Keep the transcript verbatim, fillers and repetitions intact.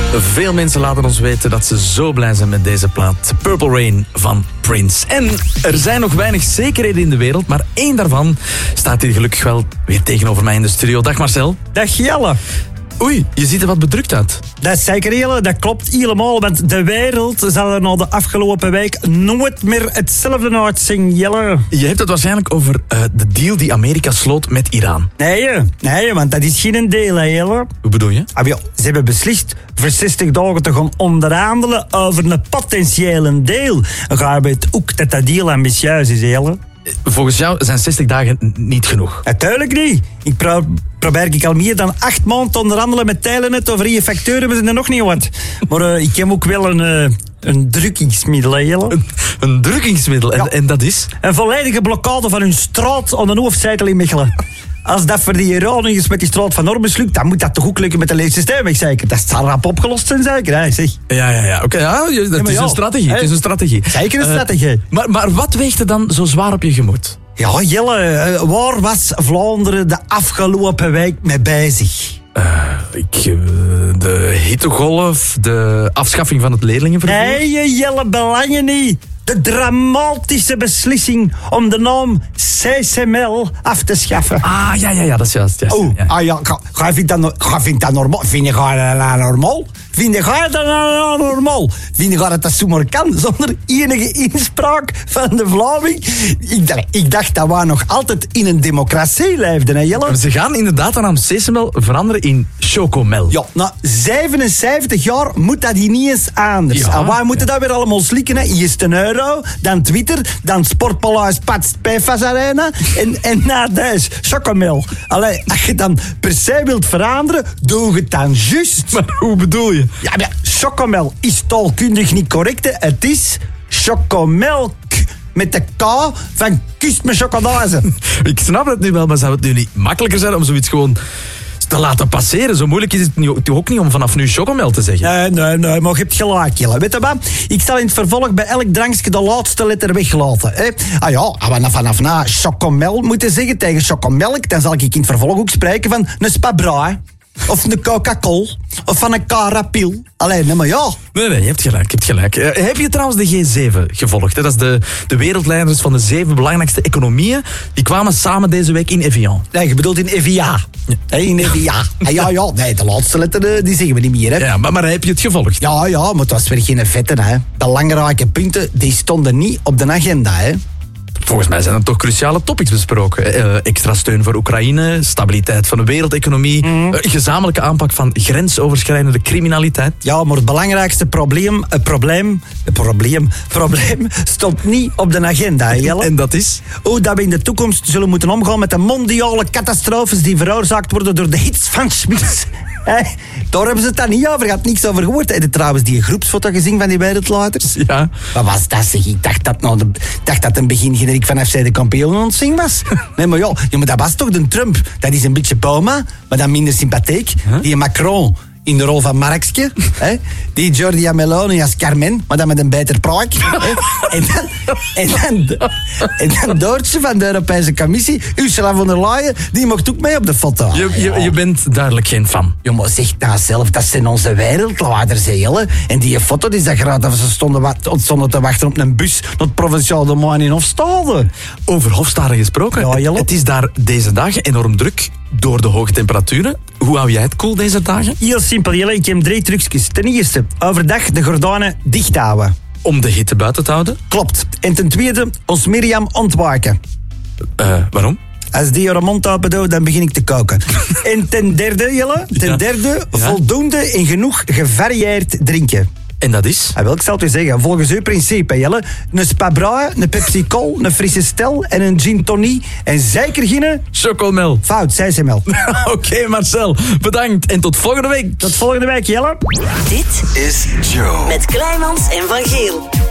Veel mensen laten ons weten dat ze zo blij zijn met deze plaat. Purple Rain van Prince. En er zijn nog weinig zekerheden in de wereld, maar één daarvan staat hier gelukkig wel weer tegenover mij in de studio. Dag Marcel. Dag Jelle. Oei, je ziet er wat bedrukt uit. Dat is zeker Jelle, dat klopt helemaal. Want de wereld zal er na de afgelopen week nooit meer hetzelfde uitzien, Jelle. Je hebt het waarschijnlijk over uh, de deal die Amerika sloot met Iran. Nee, nee, want dat is geen deal, hè, Jelle. Hoe bedoel je? Ah, ja, ze hebben beslist voor zestig dagen te gaan onderhandelen over een potentiële deal. Dan gaan we het ook dat dat deal ambitieus is, Jelle. Volgens jou zijn zestig dagen niet genoeg? Natuurlijk niet. Ik pro- probeer ik al meer dan acht maanden te onderhandelen met Telenet over je facturen. We zijn er nog niet wat. Maar uh, ik heb ook wel een, uh, een drukkingsmiddel, hè, Jelle. Een, een drukkingsmiddel? En, ja. en dat is? Een volledige blokkade van hun straat aan de hoofdzijde in Mechelen. Als dat voor die Iraniërs met die straat van Ormus lukt, dan moet dat toch ook lukken met de leefsysteemweg, zeker? Dat zal rap opgelost zijn, zeker, hè, zeg. Ja, ja, ja. Oké, okay, ja, dat ja, is ja. een strategie. Het is een strategie. Zeker een uh, strategie. Maar, maar wat weegt er dan zo zwaar op je gemoed? Ja, Jelle, uh, waar was Vlaanderen de afgelopen week mee bezig? Uh, ik, uh, de hittegolf, de afschaffing van het leerlingenvervoer. Nee, Jelle, belangen niet. De dramatische beslissing om de naam C S M L af te schaffen. Ah, ja, ja, ja, dat is juist. juist oh, ja. ah ja, ga je dat, dat normaal? Vind je dat normaal? Vind je dat nou normaal? Vind je dat dat zomaar kan, zonder enige inspraak van de Vlaming? Ik dacht, ik dacht dat we nog altijd in een democratie leefden, hè, Jelle? Ze gaan inderdaad de naam C S M L veranderen in Chocomel. Ja, na zevenenzeventig jaar moet dat hier niet eens anders. Ja, en wij moeten ja. dat weer allemaal slikken, hè? Eerst een euro, dan Twitter, dan Sportpaleis Patst P F A S Arena en, en na deze Chocomel. Allee, als je dan per se wilt veranderen, doe het dan juist. Maar hoe bedoel je? Ja, maar Chocomel is taalkundig niet correct. Hè. Het is Chocomelk met de K van kust met chocolade. Ik snap het nu wel, maar zou het nu niet makkelijker zijn om zoiets gewoon te laten passeren? Zo moeilijk is het nu ook niet om vanaf nu Chocomel te zeggen. Nee, nee, nee, maar je hebt gelijk, Jelle. Weet je wat? Ik zal in het vervolg bij elk drankje de laatste letter weglaten. Hè? Ah ja, als we vanaf na Chocomel moeten zeggen tegen Chocomelk, dan zal ik in het vervolg ook spreken van een Spabra. Of een Coca-Cola. Of van een Carapil. Alleen, nee, maar ja. Nee, nee, je hebt gelijk, je hebt gelijk. Uh, heb je trouwens de G zeven gevolgd? Hè? Dat is de, de wereldleiders van de zeven belangrijkste economieën. Die kwamen samen deze week in Evian. Nee, je bedoelt in Evian. Ja. Hey, in Evian. Ah, ja, ja. Nee, de laatste letter, die zeggen we niet meer, hè. Ja, maar, maar heb je het gevolgd? Ja, ja, maar het was weer geen vetten, hè. Belangrijke punten, die stonden niet op de agenda, hè. Volgens mij zijn er toch cruciale topics besproken. Uh, extra steun voor Oekraïne, stabiliteit van de wereldeconomie, mm. uh, gezamenlijke aanpak van grensoverschrijdende criminaliteit. Ja, maar het belangrijkste probleem, het probleem, het probleem, probleem stond niet op de agenda, Jelle. En dat is? Hoe dat we in de toekomst zullen moeten omgaan met de mondiale catastrofes die veroorzaakt worden door de hits van Schmitz. Hey, daar hebben ze het dan niet over. Je had niks over gehoord. Heb je trouwens die groepsfoto gezien van die wereldleiders? Ja. Wat was dat, zeg? Ik dacht dat nou de, dacht dat een begin generiek van F C de kampioen ontzing was. Nee, maar ja, ja, maar dat was toch de Trump. Dat is een beetje Boma, maar dan minder sympathiek. Huh? Die Macron in de rol van Markske. Hè? Die Giorgia Meloni als Carmen, maar dan met een beter praak. en, dan, en, dan, en dan Doortje van de Europese Commissie, Ursula von der Leyen, die mocht ook mee op de foto. Je, je, je bent duidelijk geen fan. Ja, maar zeg nou zelf, dat zijn onze wereldleiders, hè. En die foto die zag eruit dat ze stonden, stonden te wachten op een bus naar het provinciaal domein in Hofstade. Over Hofstade gesproken. Ja, Jelle. Het is daar deze dagen enorm druk door de hoge temperaturen. Hoe hou jij het koel deze dagen? Heel simpel, Jelle. Ik heb drie trucjes. Ten eerste, overdag de gordijnen dicht houden. Om de hitte buiten te houden? Klopt. En ten tweede, ons Mirjam ontwaken. Uh, waarom? Als die haar mond open doet, dan begin ik te koken. En ten derde, Jelle, ten ja. derde, ja. voldoende en genoeg gevarieerd drinken. En dat is? Ah, wel, ik zal het u zeggen, volgens uw principe, Jelle. Een Spabra, een Pepsi Col, een frisse Stel en een gin tonic. En zeker geen... Chocomel. Fout, C S M L. Oké, okay, Marcel. Bedankt. En tot volgende week. Tot volgende week, Jelle. Dit is Joe. Met Kleimans en Van Geel.